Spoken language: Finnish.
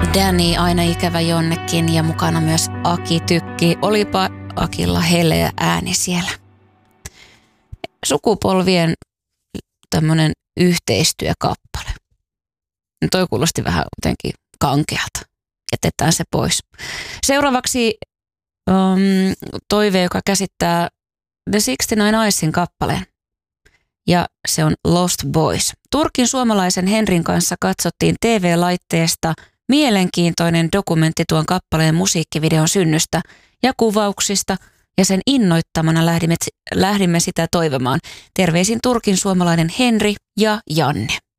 Danny, aina ikävä jonnekin, ja mukana myös Aki Tykki. Olipa Akilla heleä ääni siellä. Sukupolvien tämmönen yhteistyökappale. Toi kuulosti vähän jotenkin kankealta. Jätetään se pois. Seuraavaksi toive, joka käsittää The 69 Eyesin kappaleen. Ja se on Lost Boys. Turkin suomalaisen Henrin kanssa katsottiin TV-laitteesta mielenkiintoinen dokumentti tuon kappaleen musiikkivideon synnystä ja kuvauksista, ja sen innoittamana lähdimme sitä toivomaan. Terveisin Turkin suomalainen Henri ja Janne.